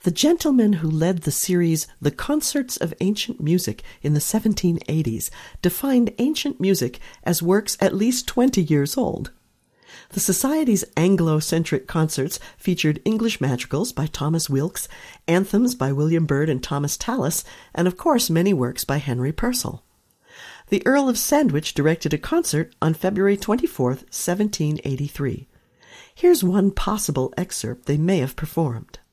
The gentleman who led the series The Concerts of Ancient Music in the 1780s defined ancient music as works at least 20 years old. The Society's Anglo-centric concerts featured English madrigals by Thomas Wilkes, anthems by William Byrd and Thomas Tallis, and of course many works by Henry Purcell. The Earl of Sandwich directed a concert on February 24, 1783. Here's one possible excerpt they may have performed.